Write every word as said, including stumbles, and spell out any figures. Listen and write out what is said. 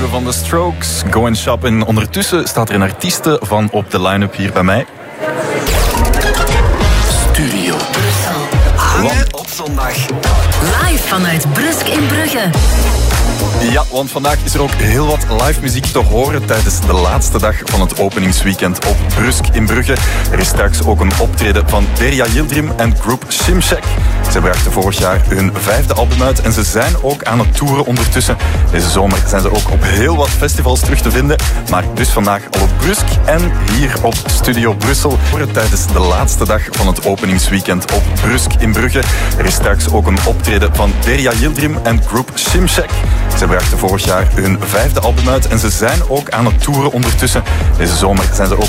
nieuwe van The Strokes, Going Shopping. Ondertussen staat er een artieste van op de line-up hier bij mij. Studio Brussel. Hangen op zondag. Live vanuit Brusk in Brugge. Ja, want vandaag is er ook heel wat live muziek te horen tijdens de laatste dag van het openingsweekend op Brusk in Brugge. Er is straks ook een optreden van Derya Yildirim en groep Shimshek. Ze brachten vorig jaar hun vijfde album uit en ze zijn ook aan het toeren ondertussen. Deze zomer zijn ze ook op heel wat festivals terug te vinden. Maar dus vandaag al op Brusk en hier op Studio Brussel. Tijdens de laatste dag van het openingsweekend op Brusk in Brugge. Er is straks ook een optreden van Derya Yildirim en groep Shimshek. Ze brachten vorig jaar hun vijfde album uit en ze zijn ook aan het toeren ondertussen. Deze zomer zijn ze ook